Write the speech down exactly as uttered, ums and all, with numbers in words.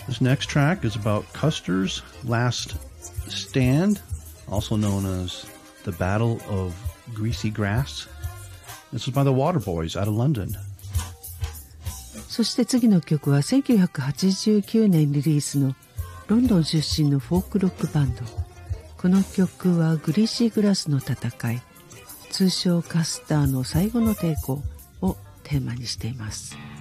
This next track is about Custer's Last Stand, also known as the Battle of Greasy Grass. This is by the Waterboys out of London. そして次の曲はせんきゅうひゃくはちじゅうきゅうねんリリースのロンドン出身のフォークロックバンド。この曲はグリーシーグラスの戦い、通称カスターの最後の抵抗をテーマにしています。